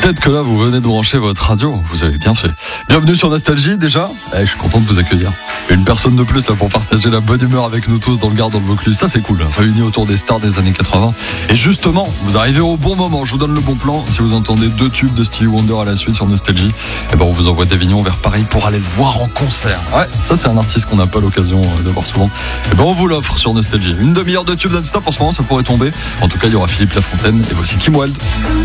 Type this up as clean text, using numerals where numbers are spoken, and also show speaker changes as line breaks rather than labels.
Peut-être que là, vous venez de brancher votre radio. Vous avez bien fait. Bienvenue sur Nostalgie, déjà. Je suis content de vous accueillir. Une personne de plus là pour partager la bonne humeur avec nous tous dans le Gard, dans le Vaucluse. Ça, c'est cool. Réunis autour des stars des années 80. Et justement, vous arrivez au bon moment. Je vous donne le bon plan. Si vous entendez 2 tubes de Stevie Wonder à la suite sur Nostalgie, on vous envoie d'Avignon vers Paris pour aller le voir en concert. Ouais, ça, c'est un artiste qu'on n'a pas l'occasion de voir souvent. On vous l'offre sur Nostalgie. Une demi-heure de tubes non-stop en ce moment, ça pourrait tomber. En tout cas, il y aura Philippe Lafontaine et voici Kim Wilde.